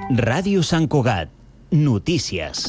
Ràdio Sant Cugat. Notícies.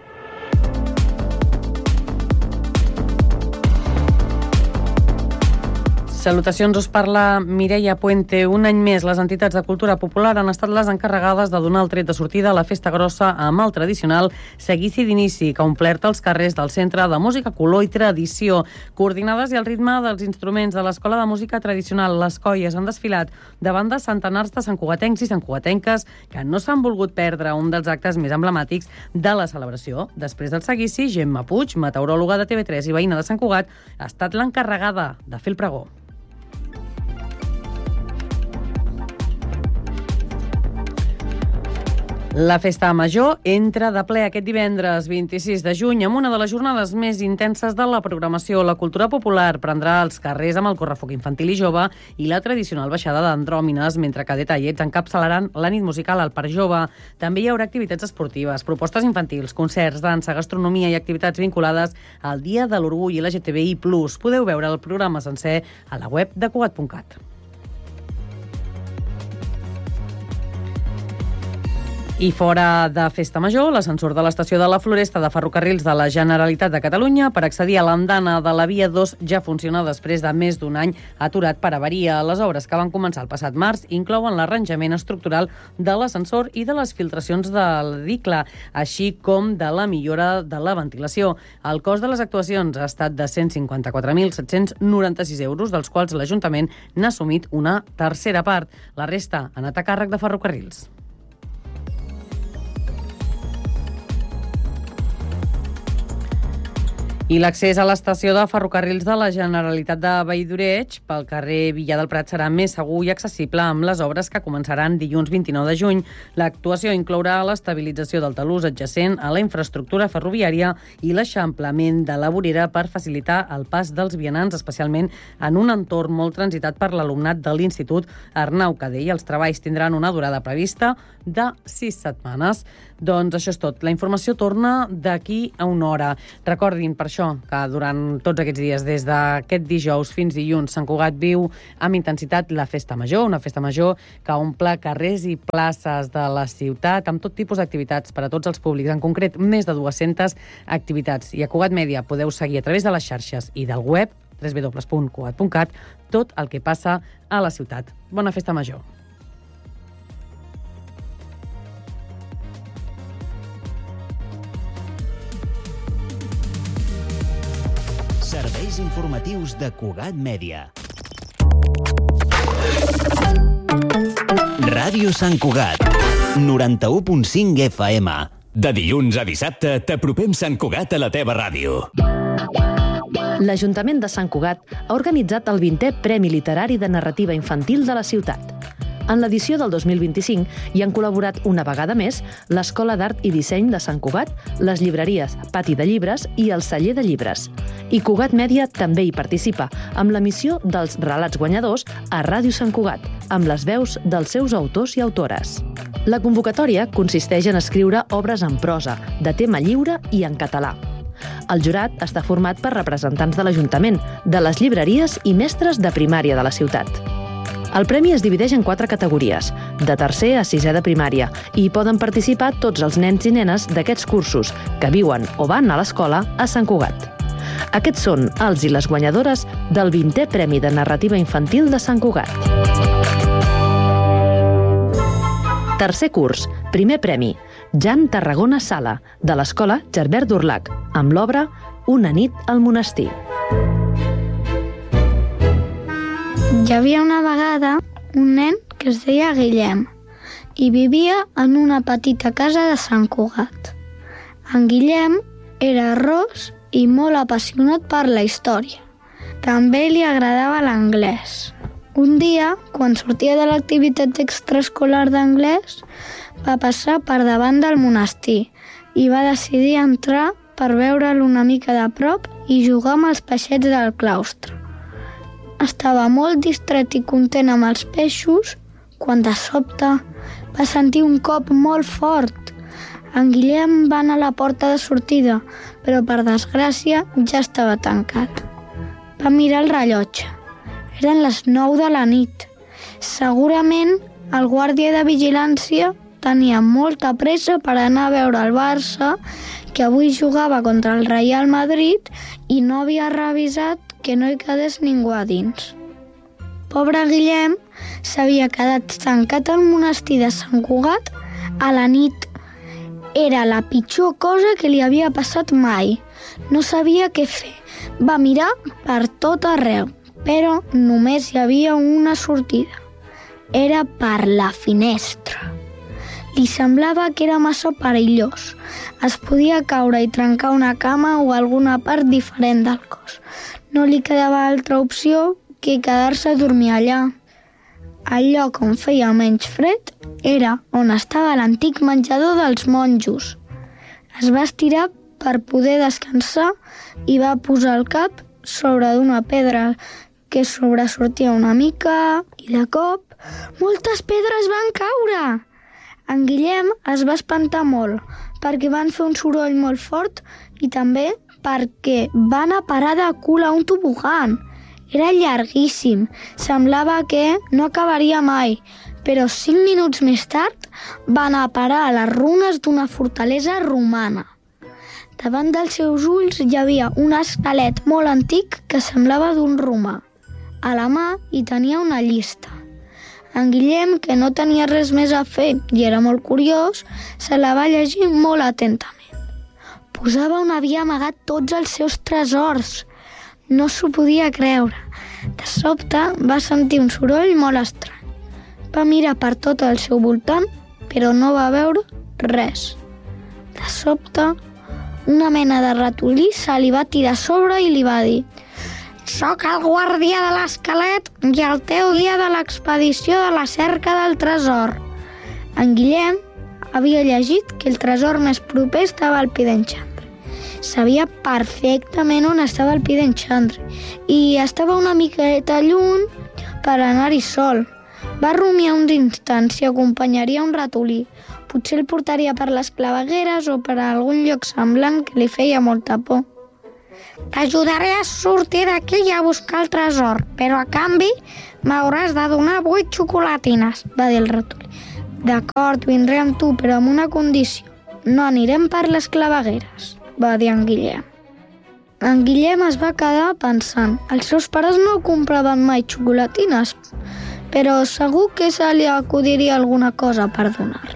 Salutacions, us parla Mireia Puente. Un any més, les entitats de cultura popular han estat les encarregades de donar el tret de sortida a la festa grossa amb el tradicional seguici d'inici, que ha omplert els carrers del Centre de Música, Color i Tradició. Coordinades i al ritme dels instruments de l'Escola de Música Tradicional, les colles han desfilat davant de centenars de santcugatencs i santcugatenques que no s'han volgut perdre un dels actes més emblemàtics de la celebració. Després del seguici, Gemma Puig, meteoròloga de TV3 i veïna de Sant Cugat, ha estat l'encarregada de fer el pregó. La festa major entra de ple aquest divendres 26 de juny amb una de les jornades més intenses de la programació. La cultura popular prendrà els carrers amb el correfoc infantil i jove i la tradicional baixada d'andròmines, mentre que detallets encapçalaran la nit musical al Parc Jove. També hi haurà activitats esportives, propostes infantils, concerts, dansa, gastronomia i activitats vinculades al Dia de l'Orgull LGTBI+. Podeu veure el programa sencer a la web de Cugat.cat. I fora de Festa Major, l'ascensor de l'estació de la Floresta de Ferrocarrils de la Generalitat de Catalunya per accedir a l'andana de la Via 2 ja funciona després de més d'un any aturat per avaria. Les obres que van començar el passat març inclouen l'arranjament estructural de l'ascensor i de les filtracions del vehicle, així com de la millora de la ventilació. El cost de les actuacions ha estat de 154.796 euros, dels quals l'Ajuntament n'ha assumit una tercera part. La resta ha anat a càrrec de Ferrocarrils. I l'accés a l'estació de ferrocarrils de la Generalitat de Vall-d'Oreig pel carrer Villa del Prat serà més segur i accessible amb les obres que començaran dilluns 29 de juny. L'actuació inclourà l'estabilització del talús adjacent a la infraestructura ferroviària i l'eixamplament de la vorera per facilitar el pas dels vianants, especialment en un entorn molt transitat per l'alumnat de l'Institut Arnau Cadell. Els treballs tindran una durada prevista de 6 setmanes. Doncs això és tot. La informació torna d'aquí a una hora. Recordin, per això, que durant tots aquests dies, des d'aquest dijous fins dilluns, Sant Cugat viu amb intensitat la Festa Major, una Festa Major que omple carrers i places de la ciutat amb tot tipus d'activitats per a tots els públics, en concret més de 200 activitats. I a Cugat Mèdia podeu seguir a través de les xarxes i del web www.cugat.cat tot el que passa a la ciutat. Bona Festa Major. Serveis informatius de Cugat Mèdia. Ràdio Sant Cugat, 91.5 FM. De dilluns a dissabte t'apropem Sant Cugat a la teva ràdio. L'Ajuntament de Sant Cugat ha organitzat el 20è Premi Literari de Narrativa Infantil de la ciutat. En l'edició del 2025 hi han col·laborat una vegada més l'Escola d'Art i Disseny de Sant Cugat, les llibreries Pati de Llibres i el Celler de Llibres. I Cugat Mèdia també hi participa, amb l'emissió dels relats guanyadors a Ràdio Sant Cugat, amb les veus dels seus autors i autores. La convocatòria consisteix en escriure obres en prosa, de tema lliure i en català. El jurat està format per representants de l'Ajuntament, de les llibreries i mestres de primària de la ciutat. El premi es divideix en 4 categories, de tercer a 6è de primària, i hi poden participar tots els nens i nenes d'aquests cursos que viuen o van a l'escola a Sant Cugat. Aquests són els i les guanyadores del 20è Premi de Narrativa Infantil de Sant Cugat. Tercer curs, primer premi, Jan Tarragona Sala, de l'Escola Gerbert d'Urlac, amb l'obra Una nit al monestir. Hi havia una vegada un nen que es deia Guillem i vivia en una petita casa de Sant Cugat. En Guillem era ros i molt apassionat per la història. També li agradava l'anglès. Un dia, quan sortia de l'activitat extraescolar d'anglès, va passar per davant del monestir i va decidir entrar per veure'l una mica de prop i jugar amb els peixets del claustre. Estava molt distret i content amb els peixos quan de sobte va sentir un cop molt fort. En Guillem va anar a la porta de sortida, però per desgràcia ja estava tancat. Va mirar el rellotge. Eren les 9 de la nit. Segurament el guàrdia de vigilància tenia molta pressa per anar a veure el Barça, que avui jugava contra el Real Madrid i no havia revisat que no hi quedés ningú a dins. Pobre Guillem s'havia quedat tancat al monestir de Sant Cugat a la nit. Era la pitjor cosa que li havia passat mai. No sabia què fer. Va mirar per tot arreu, però només hi havia una sortida. Era per la finestra. Li semblava que era massa perillós. Es podia caure i trencar una cama o alguna part diferent del cos. No li quedava altra opció que quedar-se a dormir allà. El lloc on feia menys fred era on estava l'antic menjador dels monjos. Es va estirar per poder descansar i va posar el cap sobre d'una pedra que sobresortia una mica i de cop moltes pedres van caure. En Guillem es va espantar molt perquè van fer un soroll molt fort i també perquè van a parar de cul a un tobogan. Era llarguíssim, semblava que no acabaria mai, però 5 minuts més tard va anar a parar a les runes d'una fortalesa romana. Davant dels seus ulls hi havia un esquelet molt antic que semblava d'un romà. A la mà hi tenia una llista. En Guillem, que no tenia res més a fer i era molt curiós, se la va llegir molt atentament. Posava on havia amagat tots els seus tresors. No s'ho podia creure. De sobte va sentir un soroll molt estrany. Va mirar per tot el seu voltant, però no va veure res. De sobte, una mena de ratolí se li va tirar a sobre i li va dir: «Soc el guardià de l'esquelet i el teu guia de l'expedició de la cerca del tresor». En Guillem havia llegit que el tresor més proper estava al pi d'en Xandri. Sabia perfectament on estava el pi d'en Xandri i estava una miqueta lluny per anar-hi sol. Va rumiar uns instants si acompanyaria un ratolí. Potser el portaria per les clavegueres o per algun lloc semblant que li feia molta por. «T'ajudaré a sortir d'aquí i a buscar el tresor, però a canvi m'hauràs de donar 8 xocolatines», va dir el ratolí. «D'acord, vindré amb tu, però amb una condició. No anirem per les clavegueres», va dir en Guillem. En Guillem es va quedar pensant. Els seus pares no compraven mai xocolatines, però segur que se li acudiria alguna cosa per donar-li.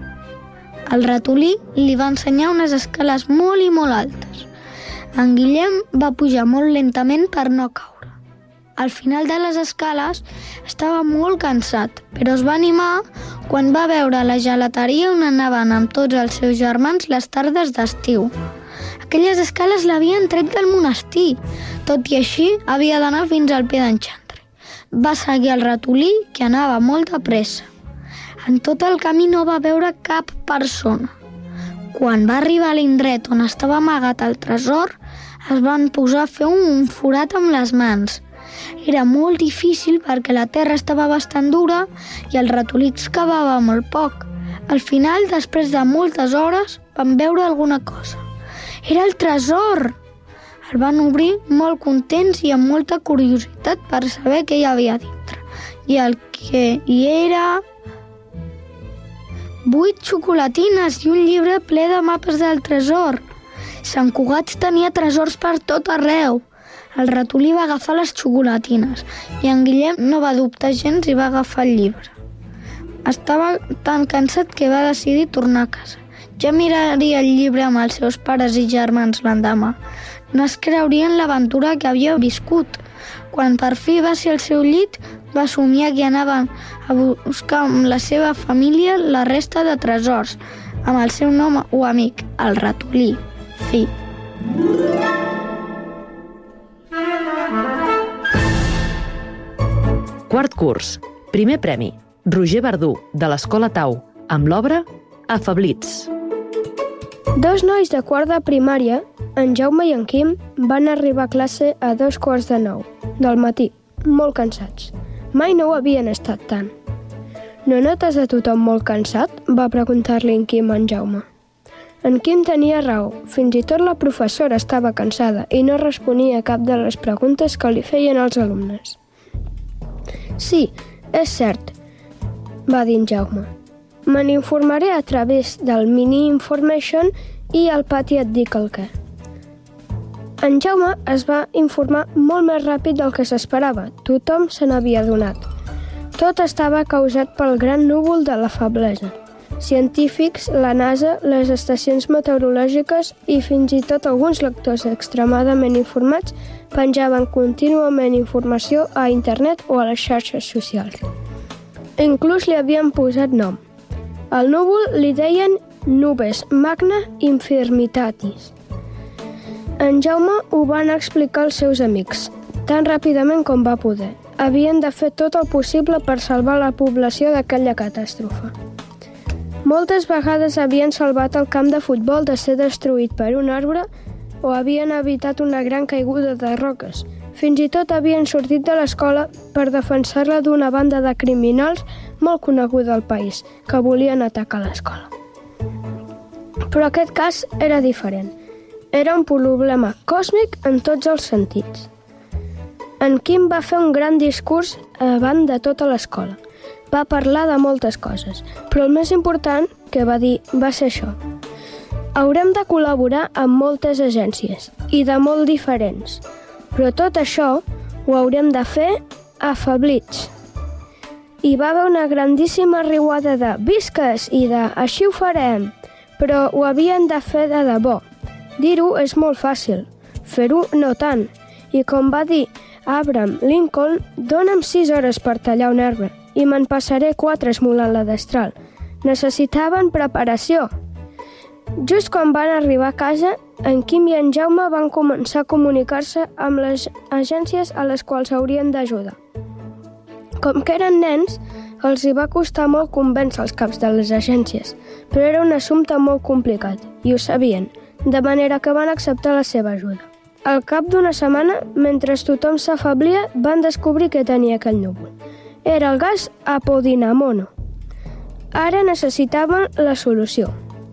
El ratolí li va ensenyar unes escales molt i molt altes. En Guillem va pujar molt lentament per no caure. Al final de les escales estava molt cansat, però es va animar quan va veure la gelateria on anaven amb tots els seus germans les tardes d'estiu. Aquelles escales l'havien tret del monestir. Tot i així, havia d'anar fins al pi d'en Xandri. Va seguir el ratolí, que anava molt de pressa. En tot el camí no va veure cap persona. Quan va arribar a l'indret on estava amagat el tresor, es van posar a fer un forat amb les mans. Era molt difícil perquè la terra estava bastant dura i el ratolí excavava molt poc. Al final, després de moltes hores, van veure alguna cosa. Era el tresor! El van obrir molt contents i amb molta curiositat per saber què hi havia dintre. I el que hi era... 8 xocolatines i un llibre ple de mapes del tresor. Sant Cugat tenia tresors per tot arreu. El ratolí va agafar les xocolatines i en Guillem no va dubtar gens i va agafar el llibre. Estava tan cansat que va decidir tornar a casa. Ja miraria el llibre amb els seus pares i germans l'endemà. No es creurien l'aventura que havia viscut. Quan per fi va ser al seu llit, va somiar que anaven a buscar amb la seva família la resta de tresors, amb el seu nom o amic, el ratolí. Fi. Quart curs. Primer premi. Roger Verdú, de l'Escola Tau, amb l'obra Afablits. 2 nois de quart de primària, en Jaume i en Quim, van arribar a classe a 8:45 del matí, molt cansats. Mai no ho havien estat tant. «No notes a tothom molt cansat?», va preguntar-li en Quim a en Jaume. En Quim tenia raó, fins i tot la professora estava cansada i no responia a cap de les preguntes que li feien els alumnes. «Sí, és cert», va dir en Jaume. Me n'informaré a través del Mini Information i el Pati et dic el què. En Jaume es va informar molt més ràpid del que s'esperava. Tothom se n'havia adonat. Tot estava causat pel gran núvol de la feblesa. Científics, la NASA, les estacions meteorològiques i fins i tot alguns lectors extremadament informats penjaven contínuament informació a internet o a les xarxes socials. Inclús li havien posat nom. Al núvol li deien Nubes Magna Infirmitatis. En Jaume ho van explicar als seus amics, tan ràpidament com va poder. Havien de fer tot el possible per salvar la població d'aquella catàstrofe. Moltes vegades havien salvat el camp de futbol de ser destruït per un arbre o havien evitat una gran caiguda de roques. Fins i tot havien sortit de l'escola per defensar-la d'una banda de criminals molt coneguda al país, que volien atacar l'escola. Però aquest cas era diferent. Era un problema còsmic en tots els sentits. En Quim va fer un gran discurs davant de tota l'escola. Va parlar de moltes coses, però el més important que va dir va ser això. Haurem de col·laborar amb moltes agències i de molt diferents, però tot això ho haurem de fer afeblits. Hi va haver una grandíssima riuada de visques i de així ho farem, però ho havien de fer de debò. Dir-ho és molt fàcil, fer-ho no tant. I com va dir Abraham Lincoln, dona'm 6 hores per tallar un arbre i me'n passaré 4 esmolant la destral. Necessitaven preparació. Just quan van arribar a casa, en Quim i en Jaume van començar a comunicar-se amb les agències a les quals haurien d'ajudar. Com que eren nens, els hi va costar molt convèncer els caps de les agències, però era un assumpte molt complicat i ho sabien, de manera que van acceptar la seva ajuda. Al cap d'una setmana, mentre tothom s'afablia, van descobrir què tenia aquell núvol. Era el gas apodinamono. Ara necessitaven la solució.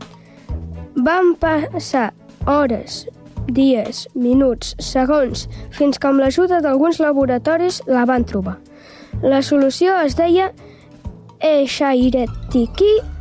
Van passar hores, dies, minuts, segons, fins que amb l'ajuda d'alguns laboratoris la van trobar. La solució es deia Echairetikki